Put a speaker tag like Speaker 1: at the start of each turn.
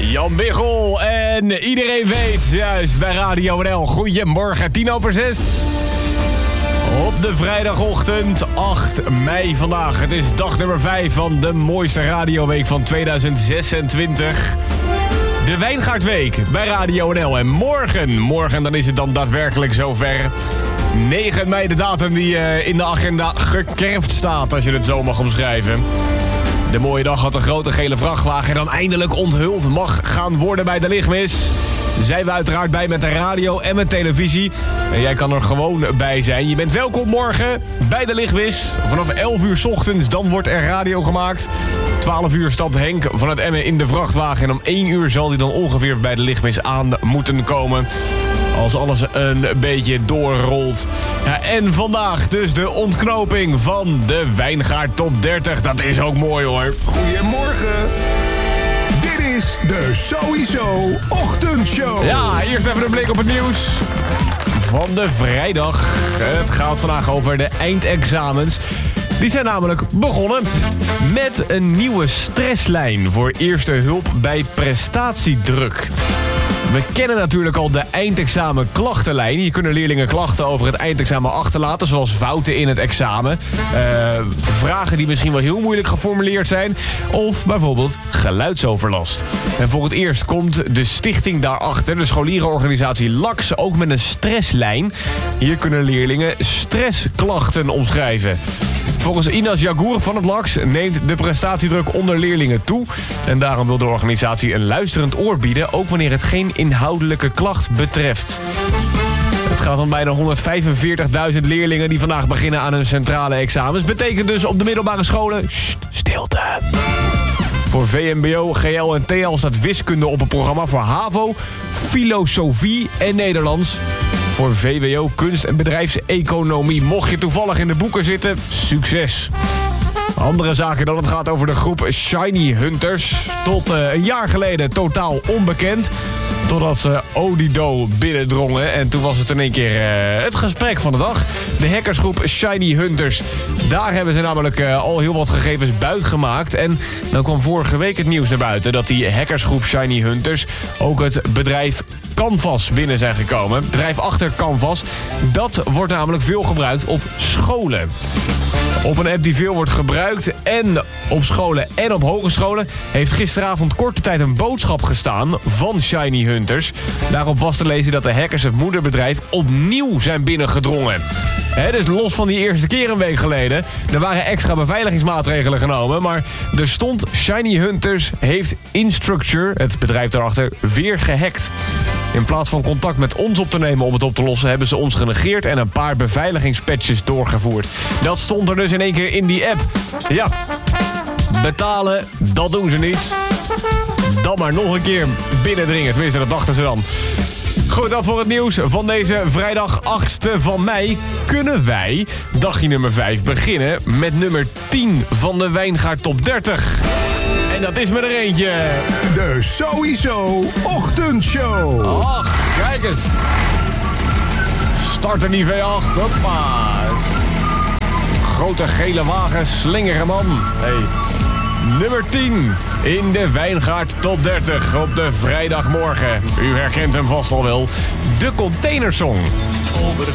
Speaker 1: Jan Biggel en iedereen weet, juist bij Radio NL. Goedemorgen, 5:10. Op de vrijdagochtend, 8 mei vandaag. Het is dag nummer 5 van de mooiste radioweek van 2026. De Wijngaardweek bij Radio NL. En morgen dan is het dan daadwerkelijk zover. 9 mei, de datum die in de agenda gekerfd staat, als je het zo mag omschrijven. De mooie dag had een grote gele vrachtwagen dan eindelijk onthuld mag gaan worden bij de lichtmis. Zijn we uiteraard bij met de radio en met televisie. En jij kan er gewoon bij zijn. Je bent welkom morgen bij de lichtmis. Vanaf 11 uur 's ochtends, dan wordt er radio gemaakt. 12 uur stapt Henk van het Emmen in de vrachtwagen. En om 1 uur zal hij dan ongeveer bij de lichtmis aan moeten komen. Als alles een beetje doorrolt. Ja, en vandaag dus de ontknoping van de Wijngaard Top 30. Dat is ook mooi hoor.
Speaker 2: Goedemorgen. Dit is de Sowieso Ochtendshow.
Speaker 1: Ja, eerst even een blik op het nieuws van de vrijdag. Het gaat vandaag over de eindexamens. Die zijn namelijk begonnen met een nieuwe stresslijn voor eerste hulp bij prestatiedruk. We kennen natuurlijk al de eindexamen klachtenlijn. Hier kunnen leerlingen klachten over het eindexamen achterlaten, zoals fouten in het examen. Vragen die misschien wel heel moeilijk geformuleerd zijn. Of bijvoorbeeld geluidsoverlast. En voor het eerst komt de stichting daarachter, de scholierenorganisatie LAX, ook met een stresslijn. Hier kunnen leerlingen stressklachten omschrijven. Volgens Inas Jagour van het LAX neemt de prestatiedruk onder leerlingen toe. En daarom wil de organisatie een luisterend oor bieden, ook wanneer het geen inhoudelijke klacht betreft. Het gaat om bijna 145.000 leerlingen die vandaag beginnen aan hun centrale examens. Betekent dus op de middelbare scholen, stilte. Voor VMBO, GL en TL staat wiskunde op het programma. Voor HAVO, filosofie en Nederlands. Voor VWO, kunst en bedrijfseconomie. Mocht je toevallig in de boeken zitten, succes. Andere zaken dan, het gaat over de groep Shiny Hunters. Tot een jaar geleden totaal onbekend. Totdat ze Odido binnendrongen. En toen was het in één keer het gesprek van de dag. De hackersgroep Shiny Hunters. Daar hebben ze namelijk al heel wat gegevens buitgemaakt. En dan kwam vorige week het nieuws naar buiten dat die hackersgroep Shiny Hunters ook het bedrijf Canvas binnen zijn gekomen. Het bedrijf achter Canvas, dat wordt namelijk veel gebruikt op scholen. Op een app die veel wordt gebruikt en op scholen en op hogescholen heeft gisteravond korte tijd een boodschap gestaan van Shiny Hunters. Daarop was te lezen dat de hackers het moederbedrijf opnieuw zijn binnengedrongen. Dus los van die eerste keer een week geleden, er waren extra beveiligingsmaatregelen genomen, maar er stond Shiny Hunters heeft Instructure, het bedrijf daarachter, weer gehackt. In plaats van contact met ons op te nemen om het op te lossen, hebben ze ons genegeerd en een paar beveiligingspatches doorgevoerd. Dat stond er dus in één keer in die app. Ja, betalen, dat doen ze niet. Dan maar nog een keer binnendringen, tenminste dat dachten ze dan. Goed, dat voor het nieuws van deze vrijdag 8 van mei. Kunnen wij dagje nummer 5 beginnen met nummer 10 van de Wijngaard Top 30. En dat is me er eentje.
Speaker 2: De Sowieso Ochtendshow.
Speaker 1: Ach, kijk eens. Starten die V8. Hoppa. Grote gele wagen, slingeren man. Hey. Nummer 10 in de Wijngaard Top 30 op de vrijdagmorgen. U herkent hem vast al wel. De Containersong.
Speaker 3: Over